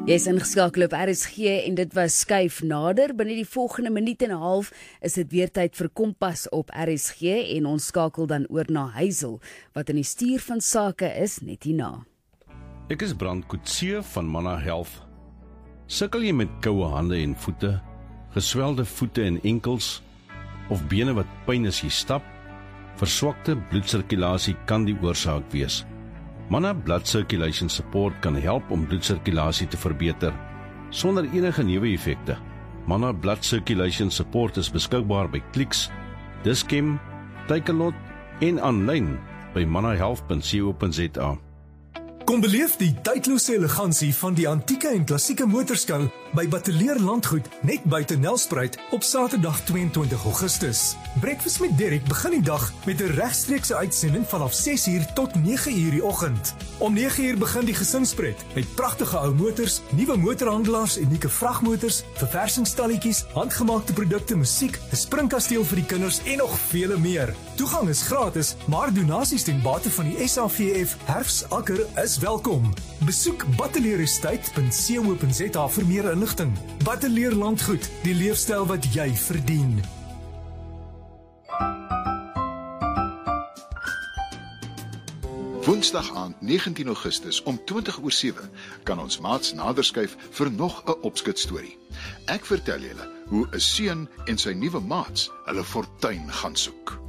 Jy is ingeskakel op RSG en dit was skuif nader. Binne die volgende minuut en 'n half is dit weer tyd vir Kompas op RSG en ons skakel dan oor na Hazel wat in die stuur van sake is net hierna. Ek is Brand Coetzee van Mana Health. Sukkel jy met koue hande en voete, geswelde voete en enkels of bene wat pyn as jy stap? Verswakte bloedsirkulasie kan die oorsaak wees. Mana Blood Circulation Support kan help om bloedsirkulasie te verbeter, sonder enige neeweffekte. Mana Blood Circulation Support is beskikbaar by Clicks, Dis-Chem, Takealot en aanlyn by manahealth.co.za. Kom beleef die tydlose elegansie van die antieke en klassieke motorskou by Batteleer Landgoed net buite Nelspruit op Saterdag 22 Augustus. Breakfast met Derek begin die dag met 'n regstreekse uitsending vanaf 6uur tot 9uur die oggend. Om 9uur begin die gesinspret met pragtige ou motors, nuwe motorhandelaars, unieke vragmotors, verversingsstalletjies, handgemaakte produkte, musiek, 'n springkasteel vir die kinders en nog vele meer. Toegang is gratis, maar donasies ten bate van die SAVF Herfsakker is welkom. Besoek batteleerestate.co.za vir meer inligting. Batteleer Landgoed, die leefstyl wat jy verdien. Woensdag aand 19 Augustus om 20:07 kan ons maats naderskuif vir nog 'n opskitstorie. Ek vertel julle hoe 'n seun en sy nuwe maats hulle fortuin gaan soek.